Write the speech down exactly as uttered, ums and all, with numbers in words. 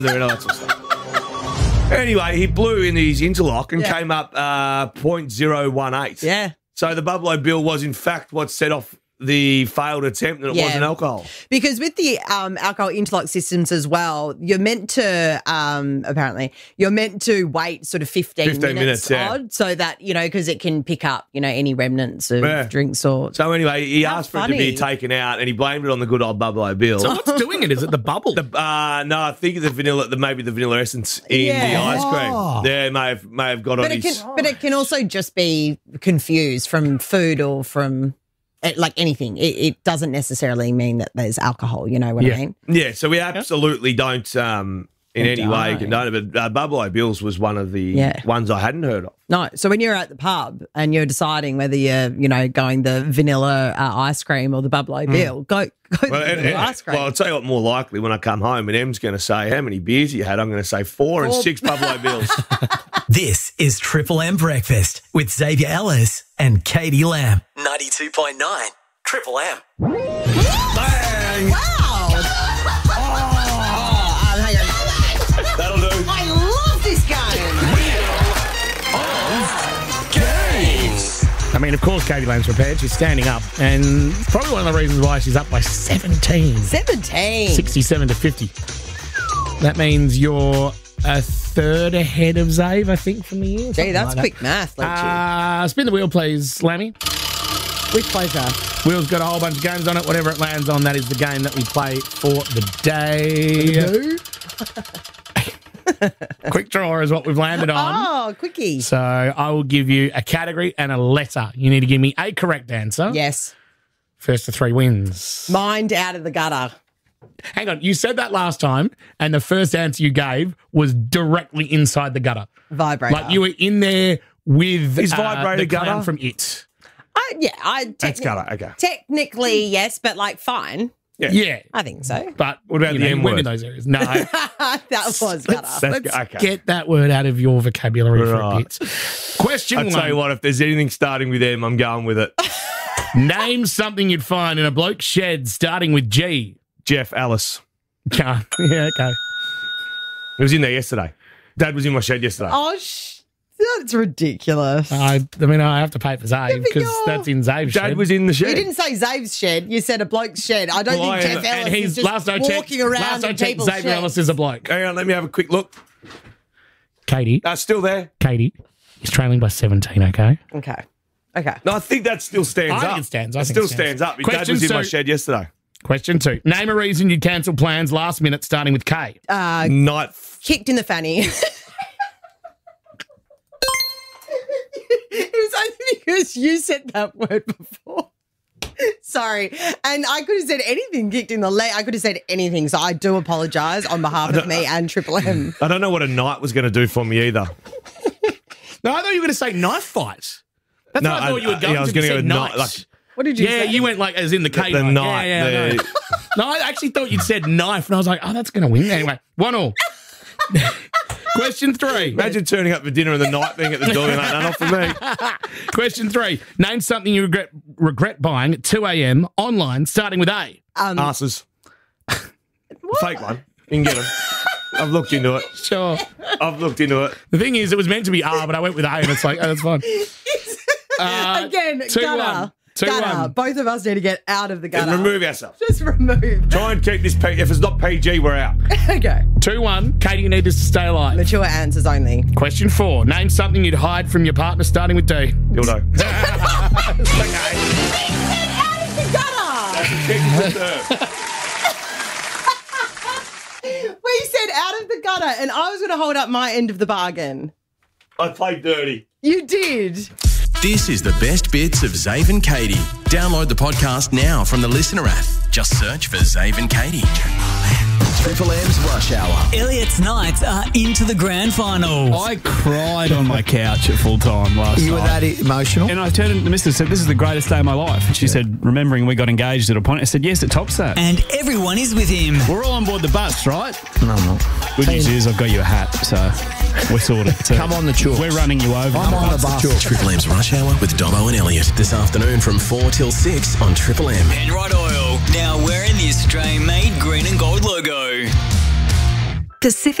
and all that sort of stuff. Anyway, he blew in his interlock and Yeah. came up uh, point zero one eight. Yeah. So the Buffalo Bill was, in fact, what set off the failed attempt, and it Yeah. wasn't alcohol. Because with the um, alcohol interlock systems as well, you're meant to, um, apparently, you're meant to wait sort of fifteen, fifteen minutes, minutes, yeah. odd, so that, you know, because it can pick up, you know, any remnants of Yeah. drinks or... So anyway, he How asked for it to be funny. taken out, and he blamed it on the good old Buffalo Bill. So what's doing it? Is it the bubble? The, uh, no, I think the vanilla, the, maybe the vanilla essence in Yeah. the ice cream. Oh. Yeah, may have may have got on But it, his. can, but it can also just be confused from food or from... eh, like anything. It, it doesn't necessarily mean that there's alcohol, you know what Yeah. I mean? Yeah, so we absolutely don't um, in any way condone it. But uh, Buffalo Bills was one of the Yeah. ones I hadn't heard of. No. So when you're at the pub and you're deciding whether you're, you know, going the vanilla uh, ice cream or the Buffalo Bill, go go Well, the and- vanilla and- ice cream. well, I'll tell you what, more likely when I come home and Em's going to say, how many beers you had? I'm going to say four, and Four. six Buffalo Bills. This is Triple M Breakfast with Xavier Ellis and Katie Lamb. ninety-two point nine Triple M. Bang! Wow. Oh, um, hang on. That'll do. I love this game. I mean, of course, Katie Lamb's prepared. She's standing up, and probably one of the reasons why she's up by seventeen. seventeen. sixty-seven to fifty. That means you're a third ahead of Zave, I think, from the year. Gee, that's like that. quick math, Leachy. Uh, spin the wheel, please, Lammy. With pleasure. Wheel's got a whole bunch of games on it. Whatever it lands on, that is the game that we play for the day. Quick draw is what we've landed on. Oh, quickie. So I will give you a category and a letter. You need to give me a correct answer. Yes. First to three wins. Mind out of the gutter. Hang on. You said that last time, and the first answer you gave was directly inside the gutter. Vibrator. Like you were in there with Is uh, vibrator the clown gutter? from It. I, yeah, I That's techni- gutter, okay. Technically, yes, but like fine. Yeah. Yeah. I think so. But What about you the know, you M went word? in those areas. No. that was gutter. That's Let's okay. get that word out of your vocabulary for a Right. bit. Question I'll one. tell you what, if there's anything starting with M, I'm going with it. Name something you'd find in a bloke's shed starting with G. Jeff Alice. yeah, okay. He was in there yesterday. Dad was in my shed yesterday. Oh, sh- that's ridiculous. I, I mean, I have to pay for Zave but because you're- that's in Zave's Dad shed. was in the shed. You didn't say Zave's shed. You said a bloke's shed. I don't Well, think I- Jeff and Ellis and is he's just last I checked. walking around Last I in checked, people's Xavier sheds. Ellis is a bloke. Hang on, let me have a quick look. Katie, Uh, still there. Katie is trailing by seventeen. Okay. Okay. Okay. No, I think that still stands I up. think it stands. I It think still it stands. stands up. Your dad Question was in my two. shed yesterday. Question two. Name a reason you'd cancel plans last minute starting with K. Uh, Night. kicked in the fanny. It was only because you said that word before. Sorry. And I could have said anything, kicked in the leg. I could have said anything. So I do apologise on behalf of me and Triple M. I don't know what a night was going to do for me either. No, I thought you were going to say knife fight. That's No, what I thought I- you were I- going yeah, I was to. You gonna said go knife. knife, like- What did you Yeah, say? you went like as in the K. The knife. night. Yeah, yeah, the- no. No, I actually thought you'd said knife, and I was like, oh, that's going to win. Anyway, one all. Question three. Imagine turning up for dinner and the night being at the door. You're like, no, not for me. Question three. Name something you regret regret buying at two a.m. online starting with A. Um, Asses. Fake one. You can get them. I've looked into it. Sure. I've looked into it. The thing is, it was meant to be R, but I went with A, and it's like, oh, that's fine. Uh, Again, two gutter. one. Two gutter. one. Both of us need to get out of the gutter. And remove ourselves. Just remove. Try and keep this P. If it's not P G, we're out. Okay. two one. Katie, you need this to stay alive. Mature answers only. Question four. Name something you'd hide from your partner starting with D. Dildo. Okay. Gutter. We said out of the gutter, and I was going to hold up my end of the bargain. I played dirty. You did. This is the best bits of Zave and Katie. Download the podcast now from the Listener app. Just search for Zave and Katie. Triple M's Rush Hour. Elliot's Knights are into the grand final. I cried on my couch at full time last You were night. that emotional? And I turned to the missus and said, this is the greatest day of my life. And she said, remembering we got engaged at a point, I said, yes, it tops that. And everyone is with him. We're all on board the bus, right? No, I'm not. Good news is I've got you a hat, so we're sorted. So Come on the tour. We're running you over. I'm on the bus. Triple M's Rush Hour with Dobbo and Elliot. This afternoon from four till six on Triple M. Penrite Oil, now wearing the Australian-made green and gold logo. Pacific